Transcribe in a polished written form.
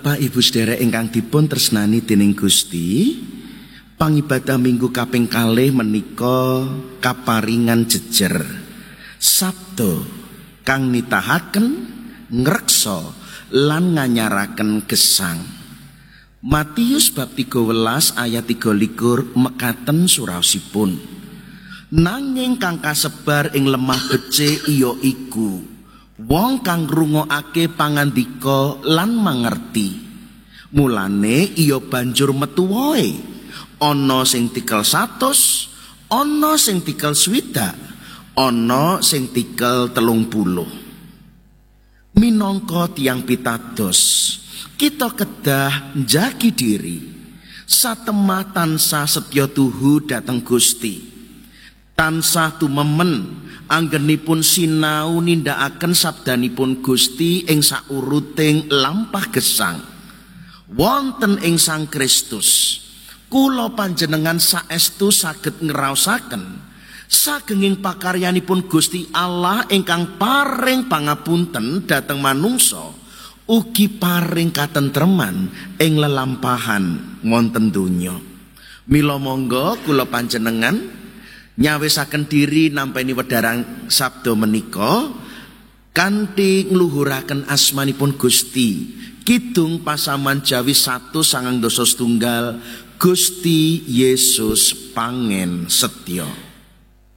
Bapak Ibu sedherek ingkang dipun tresnani dening Gusti, pangibadah minggu kaping kalih menika kaparingan jejer sabda kang nitahaken ngreksa lan nganyaraken gesang. Matius bab 13 ayat 23 mekaten suraosipun. Nanging kang kasebar ing lemah becik iya iku wong kang ngrungokake pangandika lan mangerti. Mulane iya banjur metu wae. Ana sing tikel 100, ana sing tikel 60, ana sing tikel 30. Minangka tiyang pitados, kita kedah njagi diri satemah tansah setya tuhu dhateng Gusti. Tansah tumemen anggenipun sinau nindakaken sabdanipun Gusti ing sauruting lampah gesang wonten ing Sang Kristus. Kula panjenengan saestu saged ngraosaken sagenging pakaryanipun Gusti Allah ingkang paring pangapunten dhateng manungsa, ugi paring katentreman ing lelampahan wonten donya. Mila monggo kula panjenengan nyawisaken diri nampi wedharang sabda menika kanthi ngluhuraken asmanipun Gusti. Kidung pasaman Jawi 1:9 Gusti Yesus pangen setya.